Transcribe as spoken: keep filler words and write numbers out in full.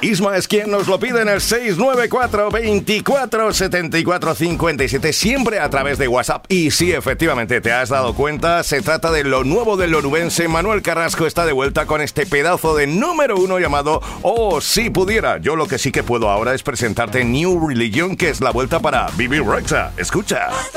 Isma es quien nos lo pide en el seis nueve cuatro, veinticuatro, setenta y cuatro, cincuenta y siete, siempre a través de WhatsApp. Y sí, efectivamente, te has dado cuenta, se trata de lo nuevo del onubense. Manuel Carrasco está de vuelta con este pedazo de número uno llamado Oh, si pudiera. Yo lo que sí que puedo ahora es presentarte New Religion, que es la vuelta para Bibi Rexha. Escucha.